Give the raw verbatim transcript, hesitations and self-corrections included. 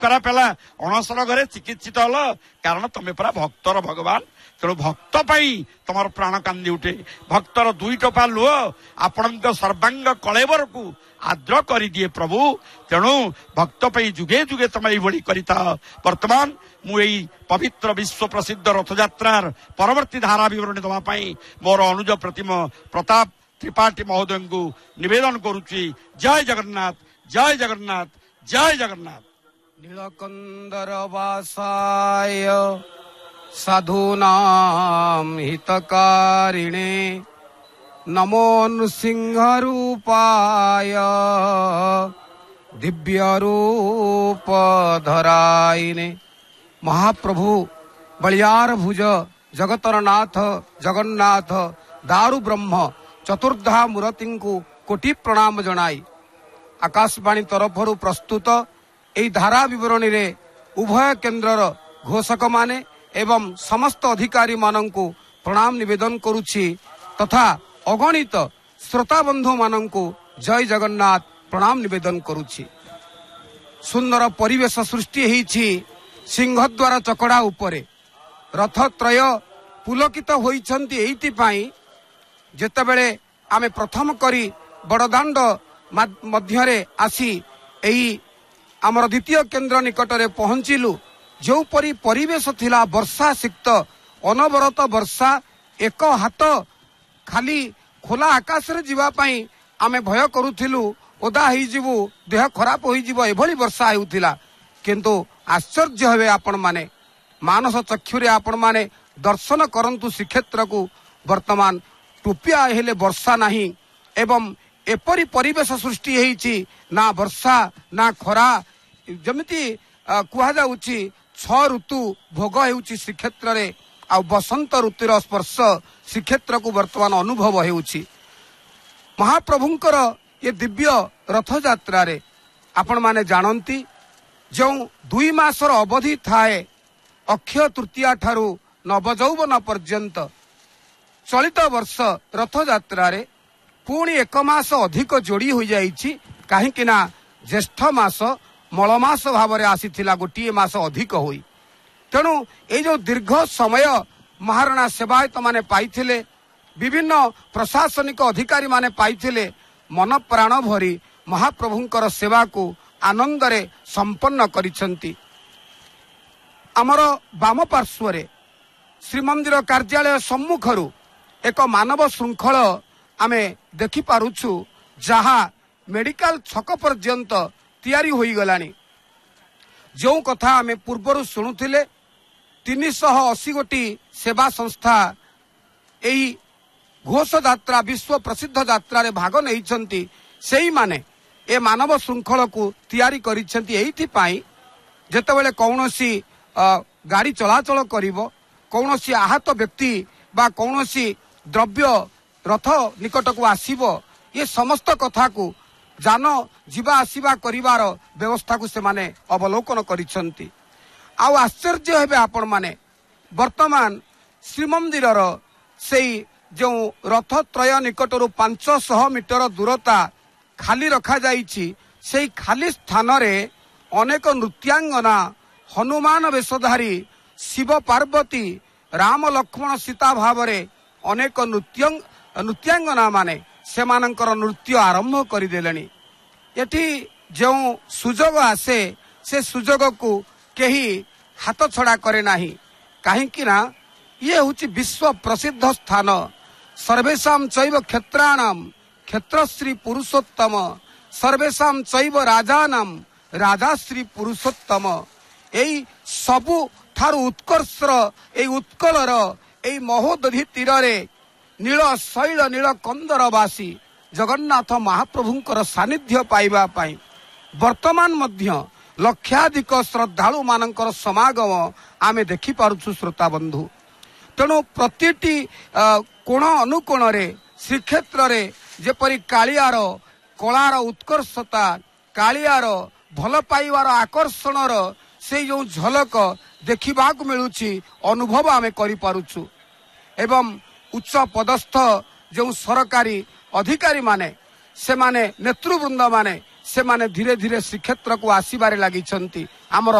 खराब है अणसर घरे चिकित्सित हल कारण तुम्हें परा भक्तर भगवान तेणु भक्त तुम प्राण कांदी उठे भक्तर दुई टोपा लुह आपण सर्वांग कलेवर को आद्र कर दिए प्रभु तेणु भक्त जुगे जुगे तुम ये वर्तमान मुझे पवित्र विश्व प्रसिद्ध रथ यात्रार परवर्ती धारा विवरणी दवाई मोर अनुज प्रतिम प्रताप त्रिपाठी महोदय को निवेदन करुच्ची। जय जगन्नाथ जय जगन्नाथ जय जगन्नाथ। नीलकंदर वासाय साधूनां हितकारिणे नमो नृसिंह रूपाय दिव्य रूप धराइने। महाप्रभु बलियार भुज जगतर नाथ जगन्नाथ दारु ब्रह्म चतुर्धा मूर्ति को कोटि प्रणाम जनाई आकाशवाणी तरफरु प्रस्तुत एई धारा विवरणी रे उभय केन्द्रर घोषक माने एवं समस्त अधिकारी मानंकु प्रणाम निवेदन करुछि तथा अगणित श्रोता बंधु मानंकु जय जगन्नाथ प्रणाम निवेदन करुछि। सुंदर परिवेश सृष्टि हेछि सिंहद्वार चकड़ा उपरे रथ त्रय पुलकित होइछन्ति एइति पई जेतेबेले आमे प्रथम करी बड़दाण्ड मध्यरे आसी एई आमर द्वितीय केन्द्र निकटरे पहुंचिलु जो परी परिवेश थिला वर्षा सिक्त अनवरत वर्षा एक हाथ खाली खोला आकाश रे जीवा पई आमे भय करूथिलु ओदा होई जीवु देह खराब होई जीव एभली वर्षा हेउथिला किंतु आश्चर्य हेबे आपण माने मानस चक्षुरे आपण माने दर्शन करंतु श्रीक्षेत्र को वर्तमान टोपिया हेले वर्षा नाही एवं एपरी परिवेश सृष्टि हेछि ना वर्षा ना खरा जमिति कुहा जाउछि छ ऋतु भोग हेउछि श्रीक्षेत्र रे आ बसंत ऋतुर स्पर्श श्रीक्षेत्र को वर्तमान अनुभव हेउछि। महाप्रभुंकर ये दिव्य रथ यात्रा रे आपण माने जानंती जो दुई मासर अवधि थाए अक्षय तृतीया ठारू नवजौवन पर्यंत चलित वर्ष रथ यात्रा रे पुणी एक मास अधिक जोड़ी हो जाइछि काहेकि ना ज्येष्ठ मास मलमास भाव में आसीथिला गोटे मास अधिक होई तेणु ये जो दीर्घ समय महाराणा सेवायत माने पाइथिले विभिन्न प्रशासनिक अधिकारी माने पाइथिले मन प्राण भरी महाप्रभुंकर सेवा को आनंद रे संपन्न करिसंती। आमर वाम पार्श्वरे श्रीमंदिर कार्यालय सम्मुखरु एक मानव श्रृंखल आमे देखि पारुछु जहा मेडिकल छक पर्यंत तैयारी होई गलानी। जो कथा आमे पूर्वरु सुनुथिले तीन सौ अस्सी गोटी सेवा संस्था एई घोष यात्रा विश्व प्रसिद्ध यात्रा रे भाग नैछंती सेई माने ए मानव श्रृंखल को तैयारी करिसंती एइथि पाई जेतेबेले कौनसी गाड़ी चलाचल करिवो कौनसी आहत व्यक्ति बा कौनसी द्रव्य रथ निकट को आसीबो ये समस्त कथा को जान जीवा आसीबा करिवार व्यवस्था को से माने अवलोकन करिसंती। आउ आश्चर्य हेबे आपण माने वर्तमान श्रीमंदिर सेई जो रथ त्रय निकटरू पांच सौ मीटर दूरता खाली रखा जाइछि सेई खाली स्थान रे अनेक नृत्यांगना हनुमान वेशधारी शिव पार्वती राम लक्ष्मण सीता भाव रे अनेक नृत्य नृत्यांगना माने सेमानंकर नृत्य आरंभ करदेलेनी। एठी जो सुजोग आसे से सुजोग को केही हाथ छड़ा करे नाही काहेकि ना ये होची विश्व प्रसिद्ध स्थान सर्वेषां चैव क्षेत्राणाम क्षेत्रश्री पुरुषोत्तम सर्वेषां चैव राजानां राजाश्री पुरुषोत्तम एई सबु ठारू उत्कर्षर एई उत्कलर एई महोदधि तीरे नील शैल नील कंदरवासी जगन्नाथ महाप्रभुंकर सानिध्य पाइबा पाई वर्तमान मध्य लक्षाधिक श्रद्धालु मानकर समागम आमे देखि पारुछु श्रोता बंधु। तेणु प्रतिटी कोण अनुकोण रे श्रीक्षेत्र रे जेपरी कालियार कलार उत्कर्षता कालियार भल पाइबार आकर्षणर से जो झलक देखा मिलुछि अनुभव आमे करि पारुछु एवं उच्च पदस्थ जो सरकारी अधिकारी माने से माने नेतृवृंद माने ସେମାନେ ଧୀରେ ଧୀରେ ଶ୍ରୀକ୍ଷେତ୍ରକୁ ଆସିବାରେ ଲାଗିଛନ୍ତି। ଆମର